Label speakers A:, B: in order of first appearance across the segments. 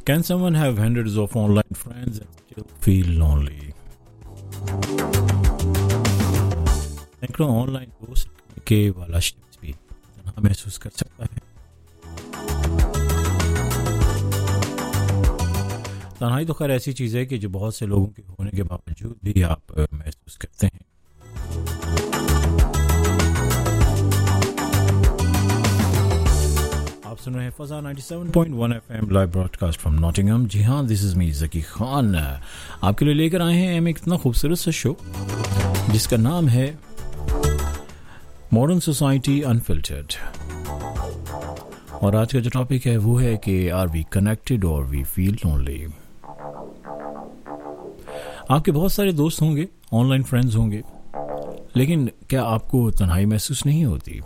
A: Can someone have hundreds of online friends and still feel lonely? सैकड़ों online दोस्त के वाला शख्स भी तन्हा महसूस कर सकता है। तन्हाई तो खैर ऐसी चीज़ है कि जो बहुत से लोगों के होने के बावजूद भी आप महसूस करते हैं। आप सुन रहे हैं फजा 97.1 FM live broadcast from Nottingham. जी हाँ, this is me Zaki Khan. आपके लिए लेकर आए हैं हम एक इतना खूबसूरत सा शो जिसका नाम है मॉडर्न सोसाइटी अनफिल्टर्ड। और आज का जो टॉपिक है वो है कि आर वी कनेक्टेड और वी फील लोनली। आपके बहुत सारे दोस्त होंगे, ऑनलाइन फ्रेंड्स होंगे, लेकिन क्या आपको तन्हाई महसूस नहीं होती?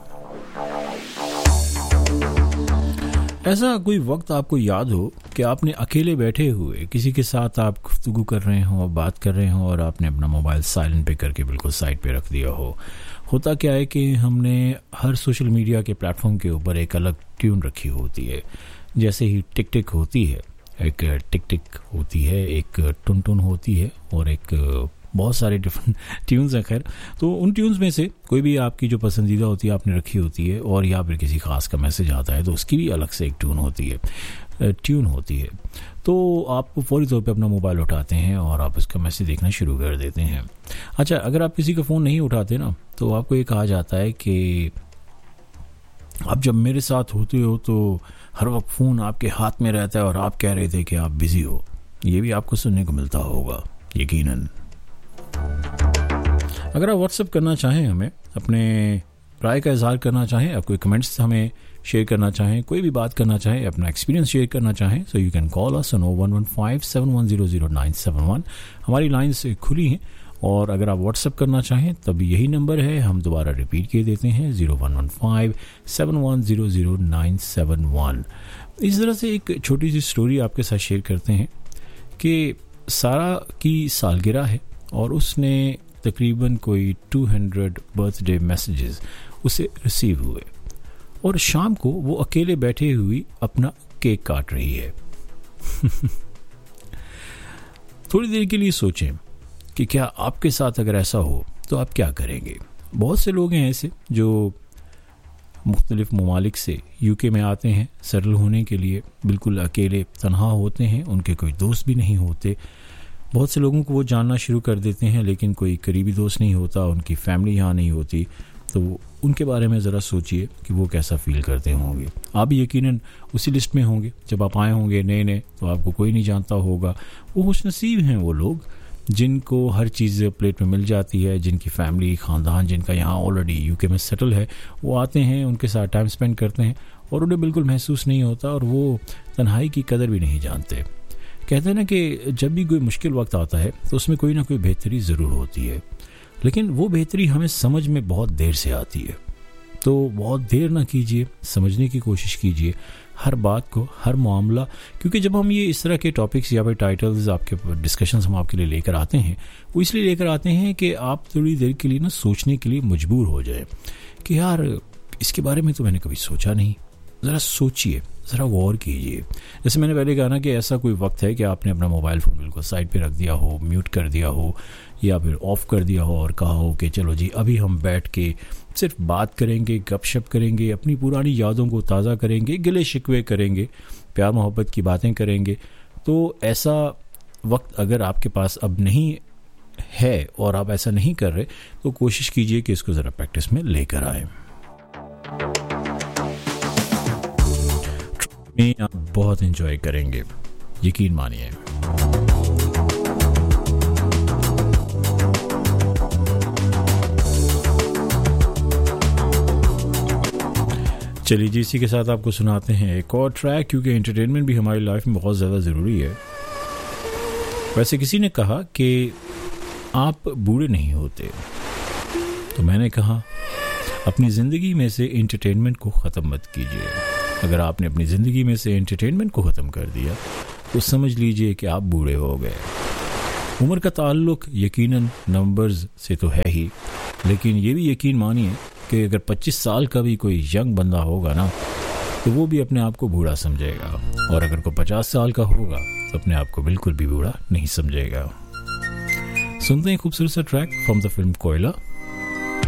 A: ऐसा कोई वक्त आपको याद हो कि आपने अकेले बैठे हुए किसी के साथ आप गुफ्तगू कर रहे हो, बात कर रहे हो और आपने अपना मोबाइल साइलेंट पे करके बिल्कुल साइड पे रख दिया हो। होता क्या है कि हमने हर सोशल मीडिया के प्लेटफॉर्म के ऊपर एक अलग ट्यून रखी होती है। जैसे ही टिक टिक होती है, एक टिक टिक होती है, एक टुन टुन होती है और एक बहुत सारे डिफरेंट ट्यून्स हैं। खैर, तो उन ट्यून्स में से कोई भी आपकी जो पसंदीदा होती है आपने रखी होती है, और या फिर किसी खास का मैसेज आता है तो उसकी भी अलग से एक ट्यून होती है। तो आप फौरी तौर पे अपना मोबाइल उठाते हैं और आप उसका मैसेज देखना शुरू कर देते हैं। अच्छा, अगर आप किसी का फ़ोन नहीं उठाते ना, तो आपको ये कहा जाता है कि आप जब मेरे साथ होते हो तो हर वक्त फ़ोन आपके हाथ में रहता है और आप कह रहे थे कि आप बिज़ी हो। ये भी आपको सुनने को मिलता होगा यकीनन। अगर आप व्हाट्सएप करना चाहें, हमें अपने राय का इजहार करना चाहें, आप कोई कमेंट्स हमें शेयर करना चाहें, कोई भी बात करना चाहें, अपना एक्सपीरियंस शेयर करना चाहें, so you can call us on 011571000971। हमारी लाइन्स खुली हैं। और अगर आप व्हाट्सएप करना चाहें तब यही नंबर है, हम दोबारा रिपीट किए देते हैं, 011571000971। इस तरह से एक छोटी सी स्टोरी आपके साथ शेयर करते हैं कि सारा की सालगिरह है और उसने तकरीबन कोई 200 बर्थडे मैसेजेस उसे रिसीव हुए और शाम को वो अकेले बैठे हुई अपना केक काट रही है। थोड़ी देर के लिए सोचें कि क्या आपके साथ अगर ऐसा हो तो आप क्या करेंगे। बहुत से लोग हैं ऐसे जो मुख्तलिफ ममालिक से यूके में आते हैं सेटल होने के लिए, बिल्कुल अकेले तन्हा होते हैं, उनके कोई दोस्त भी नहीं होते। बहुत से लोगों को वो जानना शुरू कर देते हैं लेकिन कोई करीबी दोस्त नहीं होता, उनकी फैमिली यहाँ नहीं होती। तो उनके बारे में ज़रा सोचिए कि वो कैसा फील करते होंगे। आप भी यकीनन उसी लिस्ट में होंगे। जब आप आए होंगे नए नए तो आपको कोई नहीं जानता होगा। वो खुशनसीब हैं वो लोग जिनको हर चीज़ प्लेट में मिल जाती है, जिनकी फैमिली ख़ानदान जिनका यहाँ ऑलरेडी यूके में सेटल है, वो आते हैं, उनके साथ टाइम स्पेंड करते हैं और उन्हें बिल्कुल महसूस नहीं होता और वो तन्हाई की कदर भी नहीं जानते। कहते हैं ना कि जब भी कोई मुश्किल वक्त आता है तो उसमें कोई ना कोई बेहतरी ज़रूर होती है, लेकिन वो बेहतरी हमें समझ में बहुत देर से आती है। तो बहुत देर ना कीजिए, समझने की कोशिश कीजिए हर बात को, हर मामला। क्योंकि जब हम ये इस तरह के टॉपिक्स या फिर टाइटल्स आपके डिस्कशंस हम आपके लिए लेकर आते हैं, वो इसलिए लेकर आते हैं कि आप थोड़ी देर के लिए ना सोचने के लिए मजबूर हो जाए कि यार इसके बारे में तो मैंने कभी सोचा नहीं। ज़रा सोचिए, ज़रा गौर कीजिए। जैसे मैंने पहले कहा ना कि ऐसा कोई वक्त है कि आपने अपना मोबाइल फ़ोन बिल्कुल साइड पे रख दिया हो, म्यूट कर दिया हो या फिर ऑफ़ कर दिया हो और कहा हो कि चलो जी अभी हम बैठ के सिर्फ बात करेंगे, गपशप करेंगे, अपनी पुरानी यादों को ताज़ा करेंगे, गिले शिकवे करेंगे, प्यार मोहब्बत की बातें करेंगे। तो ऐसा वक्त अगर आपके पास अब नहीं है और आप ऐसा नहीं कर रहे तो कोशिश कीजिए कि इसको ज़रा प्रैक्टिस में लेकर आए। आप बहुत एंजॉय करेंगे, यकीन मानिए। चलिए जी, इसी के साथ आपको सुनाते हैं एक और ट्रैक, क्योंकि एंटरटेनमेंट भी हमारी लाइफ में बहुत ज़्यादा ज़रूरी है। वैसे किसी ने कहा कि आप बूढ़े नहीं होते, तो मैंने कहा अपनी ज़िंदगी में से एंटरटेनमेंट को ख़त्म मत कीजिए। अगर आपने अपनी ज़िंदगी में से एंटरटेनमेंट को ख़त्म कर दिया तो समझ लीजिए कि आप बूढ़े हो गए। उम्र का ताल्लुक यकीनन नंबर्स से तो है ही, लेकिन ये भी यकीन मानिए कि अगर 25 साल का भी कोई यंग बंदा होगा ना, तो वो भी अपने आप को बूढ़ा समझेगा, और अगर कोई 50 साल का होगा तो अपने आप को बिल्कुल भी बूढ़ा नहीं समझेगा। सुनते हैं खूबसूरत सा ट्रैक फ्रॉम द फिल्म कोयला।